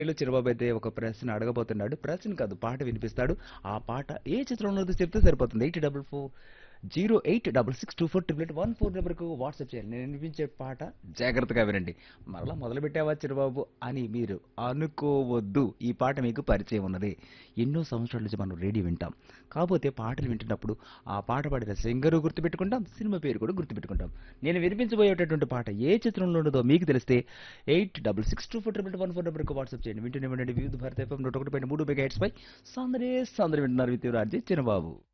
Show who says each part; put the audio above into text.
Speaker 1: వీళ్ళు చిరబాబు అయితే ఒక ప్రశ్న అడగబోతున్నాడు. ప్రశ్న కాదు, పాట వినిపిస్తాడు. ఆ పాట ఏ చిత్రంలోదో చెప్తే సరిపోతుంది. 8844 నెంబర్కు వాట్సాప్ చేయాలి. నేను వినిపించే పాట జాగ్రత్తగా వినండి. మరలా మొదలుపెట్టావా చిరబాబు అని మీరు అనుకోవద్దు. ఈ పాట మీకు పరిచయం ఉన్నది. ఎన్నో సంవత్సరాల నుంచి మనం రేడియో వింటాం. కాకపోతే పాటలు వింటున్నప్పుడు ఆ పాట పాడిన సింగరు గుర్తుపెట్టుకుంటాం, సినిమా పేరు కూడా గుర్తుపెట్టుకుంటాం. నేను వినిపించబోయేటటువంటి పాట ఏ చిత్రంలో ఉన్నదో మీకు తెలిస్తే 866241 నెంబర్కు వాట్సాప్ చేయండి. వింటూనే ఉండండి. వివిధ భారత FM 101.3 మెగాహెర్ట్జ్ పై సందడి వింటున్నారు విత్ యువర్ ఆర్జే చిన్నబాబు.